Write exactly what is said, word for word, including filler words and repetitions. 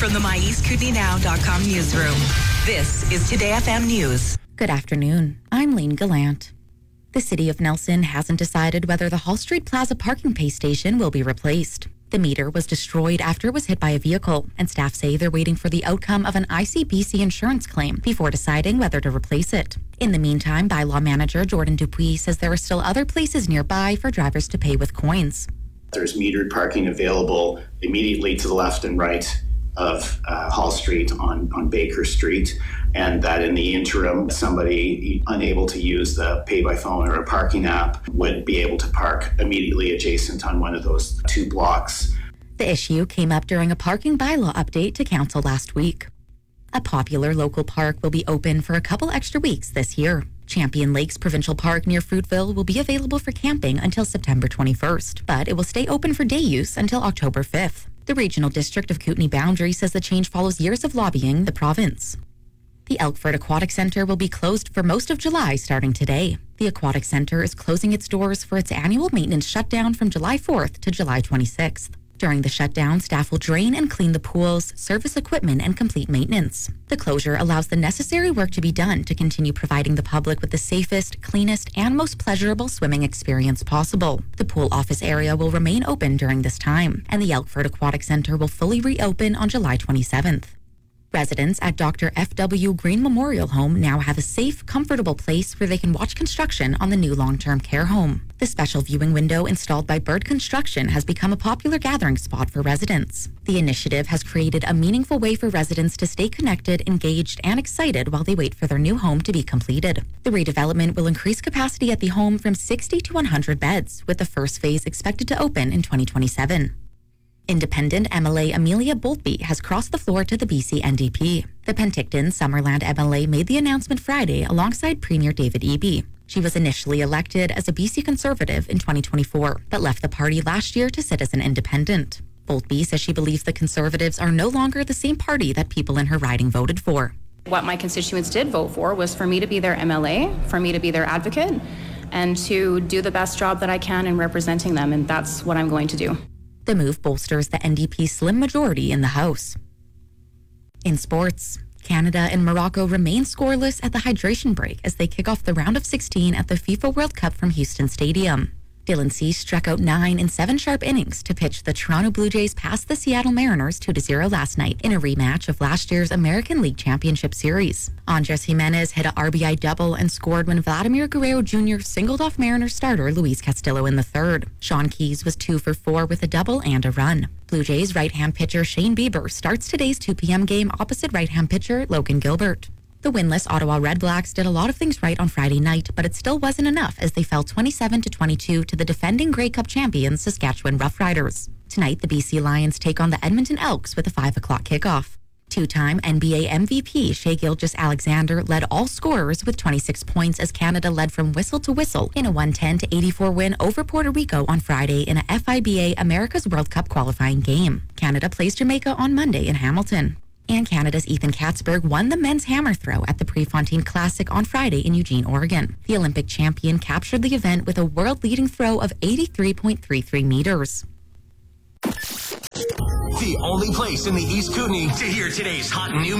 from the my east kootenay now dot com newsroom. This is Today F M News. Good afternoon. I'm Lane Gallant. The City of Nelson hasn't decided whether the Hall Street Plaza parking pay station will be replaced. The meter was destroyed after it was hit by a vehicle, and staff say they're waiting for the outcome of an I C B C insurance claim before deciding whether to replace it. In the meantime, bylaw manager Jordan Dupuis says there are still other places nearby for drivers to pay with coins. There's metered parking available immediately to the left and right of uh, Hall Street on, on Baker Street, and that in the interim, somebody unable to use the pay by phone or a parking app would be able to park immediately adjacent on one of those two blocks. The issue came up during a parking bylaw update to council last week. A popular local park will be open for a couple extra weeks this year. Champion Lakes Provincial Park near Fruitville will be available for camping until September twenty-first, but it will stay open for day use until October fifth. The Regional District of Kootenay Boundary says the change follows years of lobbying the province. The Elkford Aquatic Centre will be closed for most of July starting today. The Aquatic Centre is closing its doors for its annual maintenance shutdown from July fourth to July twenty-sixth. During the shutdown, staff will drain and clean the pools, service equipment, and complete maintenance. The closure allows the necessary work to be done to continue providing the public with the safest, cleanest, and most pleasurable swimming experience possible. The pool office area will remain open during this time, and the Elkford Aquatic Centre will fully reopen on July twenty-seventh. Residents at Doctor F W Green Memorial Home now have a safe, comfortable place where they can watch construction on the new long-term care home. The special viewing window installed by Bird Construction has become a popular gathering spot for residents. The initiative has created a meaningful way for residents to stay connected, engaged, and excited while they wait for their new home to be completed. The redevelopment will increase capacity at the home from sixty to one hundred beds, with the first phase expected to open in twenty twenty-seven. Independent M L A Amelia Boltby has crossed the floor to the B C N D P. The Penticton Summerland M L A made the announcement Friday alongside Premier David Eby. She was initially elected as a B C Conservative in twenty twenty-four, but left the party last year to sit as an independent. Boltby says she believes the Conservatives are no longer the same party that people in her riding voted for. What my constituents did vote for was for me to be their M L A, for me to be their advocate, and to do the best job that I can in representing them, and that's what I'm going to do. The move bolsters the N D P's slim majority in the House. In sports, Canada and Morocco remain scoreless at the hydration break as they kick off the round of sixteen at the FIFA World Cup from Houston Stadium. Dylan Cease struck out nine in seven sharp innings to pitch the Toronto Blue Jays past the Seattle Mariners two to zero last night in a rematch of last year's American League Championship Series. Andres Jimenez hit a R B I double and scored when Vladimir Guerrero Junior singled off Mariners starter Luis Castillo in the third. Sean Keyes was two for four with a double and a run. Blue Jays right-hand pitcher Shane Bieber starts today's two p.m. game opposite right-hand pitcher Logan Gilbert. The winless Ottawa Redblacks did a lot of things right on Friday night, but it still wasn't enough as they fell twenty-seven to twenty-two to the defending Grey Cup champions Saskatchewan Roughriders. Tonight, the B C Lions take on the Edmonton Elks with a five o'clock kickoff. Two-time N B A M V P Shai Gilgeous-Alexander led all scorers with twenty-six points as Canada led from whistle to whistle in a one ten to eighty-four win over Puerto Rico on Friday in a F I B A America's World Cup qualifying game. Canada plays Jamaica on Monday in Hamilton. And Canada's Ethan Katzberg won the men's hammer throw at the Prefontaine Classic on Friday in Eugene, Oregon. The Olympic champion captured the event with a world-leading throw of eighty-three point three three meters. The only place in the East Kootenay to hear today's hot new